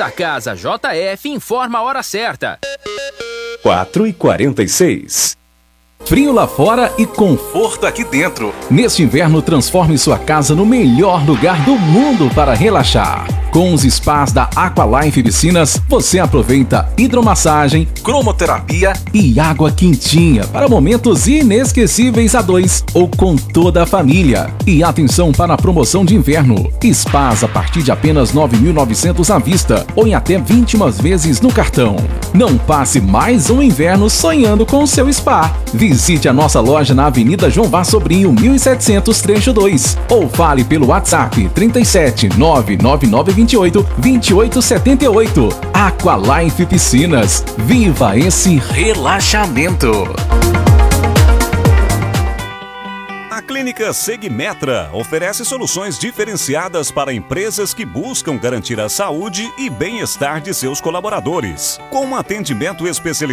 da Casa JF informa a hora certa. 4h46. Frio lá fora e conforto aqui dentro. Neste inverno, transforme sua casa no melhor lugar do mundo para relaxar. Com os spas da Aqualife Piscinas, você aproveita hidromassagem, cromoterapia e água quentinha para momentos inesquecíveis a dois ou com toda a família. E atenção para a promoção de inverno. Spas a partir de apenas R$ 9.900 à vista ou em até 21 vezes no cartão. Não passe mais um inverno sonhando com o seu spa. Visite a nossa loja na Avenida João Vaz Sobrinho, 1700, trecho 2. Ou fale pelo WhatsApp 37 99928 2878. Aqualife Piscinas. Viva esse relaxamento! A Clínica Segmetra oferece soluções diferenciadas para empresas que buscam garantir a saúde e bem-estar de seus colaboradores, com um atendimento especializado